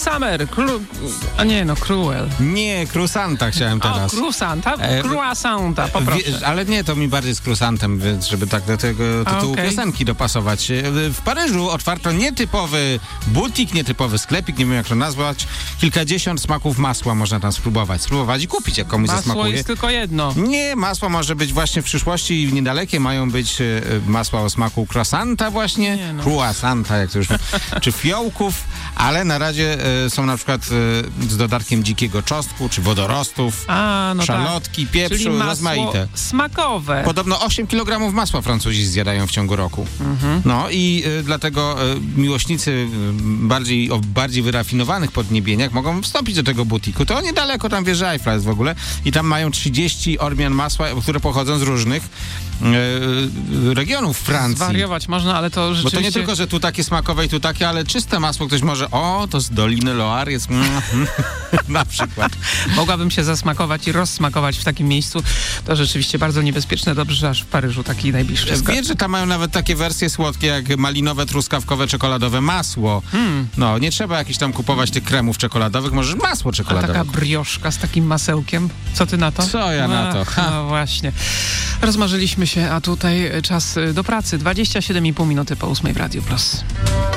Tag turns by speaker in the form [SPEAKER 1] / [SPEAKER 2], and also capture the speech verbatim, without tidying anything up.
[SPEAKER 1] Summer. Kru... A nie, no Cruel.
[SPEAKER 2] Nie, Crusanta chciałem teraz.
[SPEAKER 1] O, Crusanta?
[SPEAKER 2] E,
[SPEAKER 1] Croissanta, poproszę.
[SPEAKER 2] Wie, ale nie, to mi bardziej z Crusantem, więc żeby tak do tego tytułu
[SPEAKER 1] Okay.
[SPEAKER 2] piosenki dopasować. W Paryżu otwarto nietypowy butik, nietypowy sklepik, nie wiem jak to nazwać. Kilkadziesiąt smaków masła można tam spróbować. Spróbować i kupić, jak komuś
[SPEAKER 1] Masło
[SPEAKER 2] zasmakuje.
[SPEAKER 1] jest tylko jedno.
[SPEAKER 2] Nie, masło może być właśnie w przyszłości i w niedalekie mają być e, masła o smaku croissanta właśnie,
[SPEAKER 1] Nie no.
[SPEAKER 2] croissanta, jak to już czy fiołków, ale na razie e, są na przykład e, z dodatkiem dzikiego czosnku, czy wodorostów,
[SPEAKER 1] A, no
[SPEAKER 2] szalotki,
[SPEAKER 1] tak.
[SPEAKER 2] pieprzu,
[SPEAKER 1] Czyli masło
[SPEAKER 2] rozmaite.
[SPEAKER 1] smakowe.
[SPEAKER 2] Podobno osiem kilogramów masła Francuzi zjadają w ciągu roku.
[SPEAKER 1] Mhm.
[SPEAKER 2] No i y, dlatego y, miłośnicy y, bardziej, o bardziej wyrafinowanych podniebieniach mogą wstąpić do tego butiku. To niedaleko tam wieży Eiffla jest w ogóle i tam mają trzydzieści odmian masła, które pochodzą z różnych y, regionów Francji.
[SPEAKER 1] Zwariować można, ale to
[SPEAKER 2] Bo
[SPEAKER 1] rzeczywiście...
[SPEAKER 2] to nie tylko, że tu takie smakowe i tu takie, ale czyste masło ktoś może, o, to z Doliny Loire jest na przykład.
[SPEAKER 1] Mogłabym się zasmakować i rozsmakować w takim miejscu. To rzeczywiście bardzo niebezpieczne. Dobrze, że aż w Paryżu taki najbliższy sklep.
[SPEAKER 2] Wiesz, że tam mają nawet takie wersje słodkie jak malinowe, truskawkowe, czekoladowe masło.
[SPEAKER 1] Hmm.
[SPEAKER 2] No, nie trzeba jakichś tam kupować tych kremów czekoladowych, możesz masło
[SPEAKER 1] A
[SPEAKER 2] czekoladowe.
[SPEAKER 1] taka brioszka z takim masełkiem? Co ty na to?
[SPEAKER 2] Co ja na to?
[SPEAKER 1] Ach,
[SPEAKER 2] Ha.
[SPEAKER 1] no właśnie. Rozmarzyliśmy się, a tutaj czas do pracy. dwadzieścia siedem i pół minuty po ósmej w Radiu Plus.